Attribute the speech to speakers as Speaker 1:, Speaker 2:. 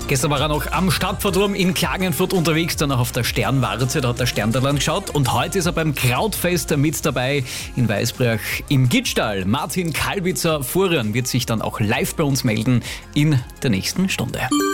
Speaker 1: Gestern war er noch am Stadtverturm in Klagenfurt unterwegs, dann auch auf der Sternwarte, da hat der Sterntalant geschaut. Und heute ist er beim Krautfest mit dabei in Weißbrach im Gittstall. Martin Kalbitzer-Furian wird sich dann auch live bei uns melden in der nächsten Stunde.